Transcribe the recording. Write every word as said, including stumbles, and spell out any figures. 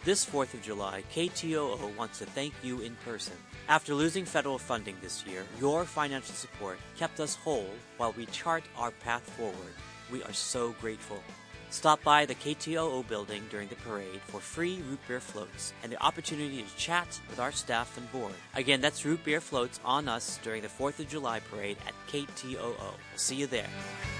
This fourth of July, K T O O wants to thank you in person. After losing federal funding this year, your financial support kept us whole while we chart our path forward. We are so grateful. Stop by the K T O O building during the parade for free root beer floats and the opportunity to chat with our staff and board. Again, that's root beer floats on us during the fourth of July parade at K T O O. We'll see you there.